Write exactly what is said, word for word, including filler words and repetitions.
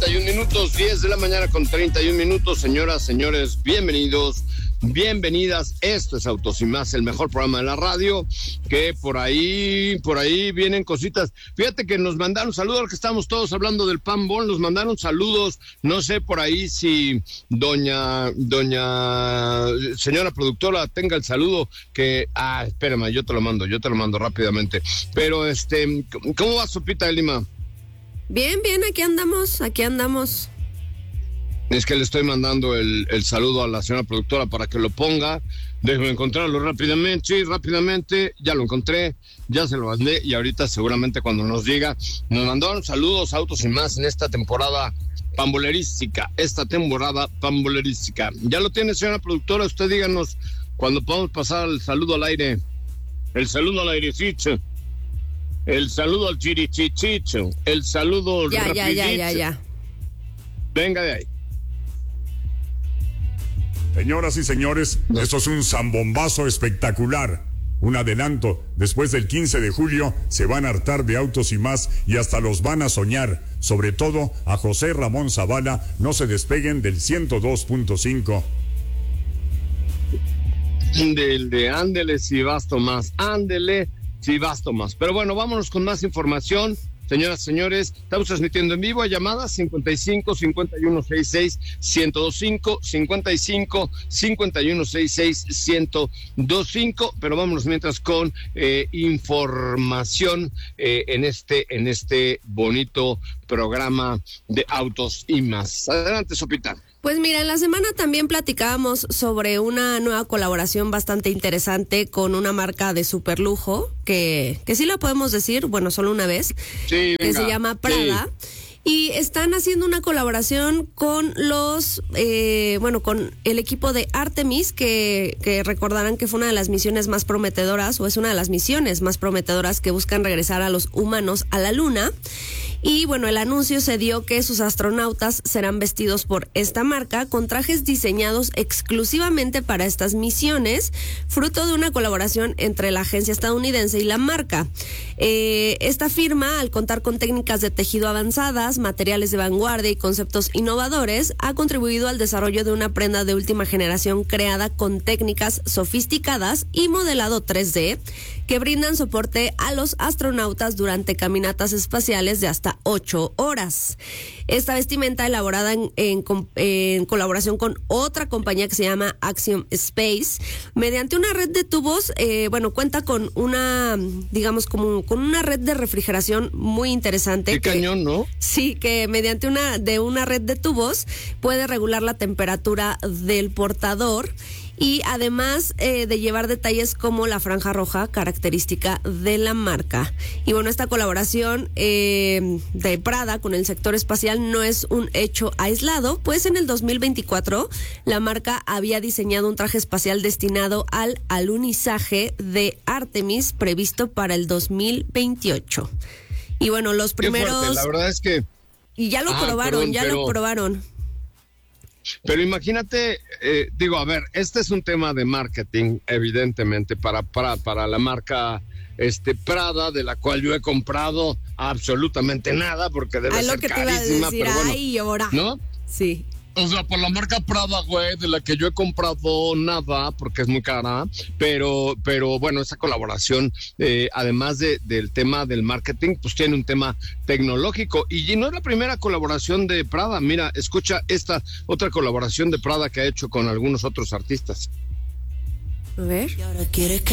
treinta y un minutos, diez de la mañana con treinta y un minutos. Señoras, señores, bienvenidos, bienvenidas. Esto es Autos y Más, el mejor programa de la radio, que por ahí, por ahí vienen cositas. Fíjate que nos mandaron saludos, que estamos todos hablando del pan bon, nos mandaron saludos. No sé por ahí si doña, doña, señora productora tenga el saludo que, ah, espérame, yo te lo mando, yo te lo mando rápidamente. Pero este, ¿cómo va, Sopita de Lima? Bien, bien, aquí andamos, aquí andamos. Es que le estoy mandando el, el saludo a la señora productora para que lo ponga. Déjeme encontrarlo rápidamente, sí, rápidamente. Ya lo encontré, ya se lo mandé y ahorita seguramente cuando nos diga, nos mandaron saludos, Autos y Más en esta temporada pambolerística, esta temporada pambolerística. Ya lo tiene, señora productora, usted díganos cuando podamos pasar el saludo al aire. El saludo al airecito. El saludo al chirichichicho, el saludo ya, rapidito. Ya, ya, ya, ya. Venga de ahí. Señoras y señores, no. Esto es un zambombazo espectacular. Un adelanto. Después del quince de julio se van a hartar de Autos y Más y hasta los van a soñar. Sobre todo a José Ramón Zavala. No se despeguen del ciento dos punto cinco. Del de ándele si basto más, ándele si basto más. Pero bueno, vámonos con más información. Señoras y señores, estamos transmitiendo en vivo a llamadas cincuenta y cinco, cincuenta y uno, sesenta y seis, ciento veinticinco, cincuenta y cinco, cincuenta y uno, sesenta y seis, ciento veinticinco, pero vámonos mientras con eh, información eh, en este en este bonito programa de Autos y Más. Adelante, Sopita. Pues mira, en la semana también platicábamos sobre una nueva colaboración bastante interesante con una marca de superlujo, que, que sí la podemos decir, bueno, solo una vez, sí, venga, que se llama Prada. Sí. Y están haciendo una colaboración con los, eh, bueno, con el equipo de Artemis, que, que recordarán que fue una de las misiones más prometedoras, o es una de las misiones más prometedoras que buscan regresar a los humanos a la Luna. Y bueno, el anuncio se dio que sus astronautas serán vestidos por esta marca con trajes diseñados exclusivamente para estas misiones, fruto de una colaboración entre la agencia estadounidense y la marca. Eh, esta firma, al contar con técnicas de tejido avanzadas, materiales de vanguardia y conceptos innovadores, ha contribuido al desarrollo de una prenda de última generación creada con técnicas sofisticadas y modelado tres D que brindan soporte a los astronautas durante caminatas espaciales de hasta ocho horas. Esta vestimenta, elaborada en, en, en colaboración con otra compañía que se llama Axiom Space, mediante una red de tubos, eh, bueno, cuenta con una, digamos, como con una red de refrigeración muy interesante. Qué que, cañón, ¿no? Sí, que mediante una de una red de tubos puede regular la temperatura del portador. Y además eh, de llevar detalles como la franja roja, característica de la marca. Y bueno, esta colaboración eh, de Prada con el sector espacial no es un hecho aislado, pues en el dos mil veinticuatro la marca había diseñado un traje espacial destinado al alunizaje de Artemis, previsto para el dos mil veintiocho. Y bueno, los primeros... Qué fuerte, la verdad es que... Y ya lo ah, probaron, perdón, ya pero... lo probaron. Pero imagínate, eh, digo, a ver, este es un tema de marketing, evidentemente, para, para, para la marca este Prada, de la cual yo he comprado absolutamente nada, porque debe Ay, ser lo que carísima, te iba a decir, pero bueno, ay, ahora. ¿no? Sí. O sea, por la marca Prada, güey, de la que yo he comprado nada, porque es muy cara, pero, pero bueno, esa colaboración, eh, además de, del tema del marketing, pues tiene un tema tecnológico, y no es la primera colaboración de Prada. Mira, escucha esta otra colaboración de Prada que ha hecho con algunos otros artistas. A ver.